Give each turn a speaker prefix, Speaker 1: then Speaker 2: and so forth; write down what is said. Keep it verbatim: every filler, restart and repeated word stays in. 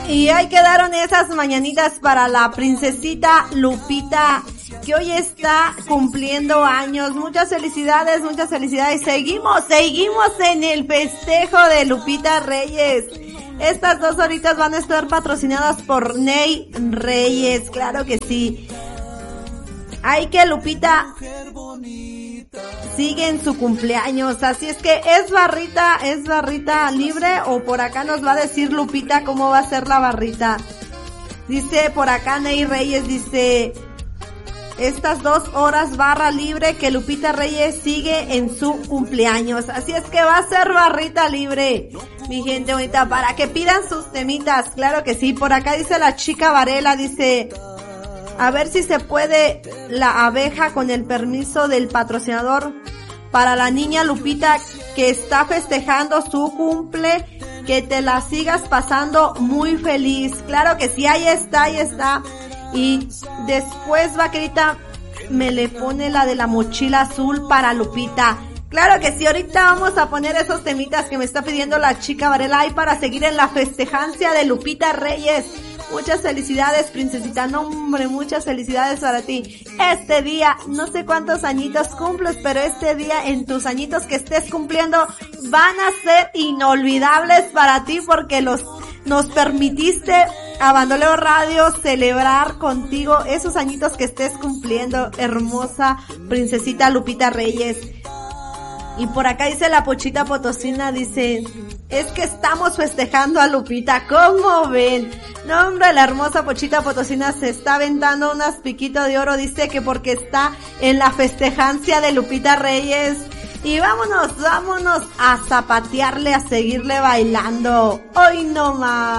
Speaker 1: Y ahí quedaron esas mañanitas para la princesita Lupita, que hoy está cumpliendo años. Muchas felicidades, muchas felicidades. Seguimos, seguimos en el festejo de Lupita Reyes. Estas dos horitas van a estar patrocinadas por Ney Reyes, claro que sí. Hay que Lupita sigue en su cumpleaños, así es que es barrita, es barrita libre, o por acá nos va a decir Lupita cómo va a ser la barrita. Dice por acá Ney Reyes, dice, estas dos horas barra libre que Lupita Reyes sigue en su cumpleaños, así es que va a ser barrita libre, mi gente bonita, para que pidan sus temitas, claro que sí. Por acá dice la chica Varela, dice, a ver si se puede la abeja con el permiso del patrocinador para la niña Lupita que está festejando su cumple, que te la sigas pasando muy feliz. Claro que sí, ahí está, ahí está. Y después, vaquerita, me le pone la de la mochila azul para Lupita. Claro que sí, ahorita vamos a poner esos temitas que me está pidiendo la chica Varela ahí para seguir en la festejancia de Lupita Reyes. Muchas felicidades, princesita, no hombre, muchas felicidades para ti. Este día, no sé cuántos añitos cumples, pero este día en tus añitos que estés cumpliendo van a ser inolvidables para ti, porque los nos permitiste a Bandolero Radio celebrar contigo esos añitos que estés cumpliendo, hermosa princesita Lupita Reyes. Y por acá dice la Pochita Potosina, dice, es que estamos festejando a Lupita, ¿cómo ven? No hombre, la hermosa Pochita Potosina se está aventando unas piquitos de oro, dice que porque está en la festejancia de Lupita Reyes. Y vámonos, vámonos a zapatearle, a seguirle bailando. Hoy no más.